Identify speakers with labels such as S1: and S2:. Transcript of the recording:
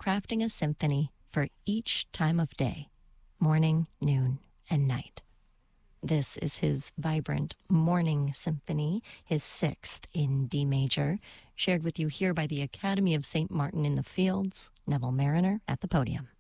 S1: crafting a symphony for each time of day, morning, noon, and night. This is his vibrant Morning Symphony, his sixth in D major, shared with you here by the Academy of St. Martin in the Fields, Neville Marriner at the podium.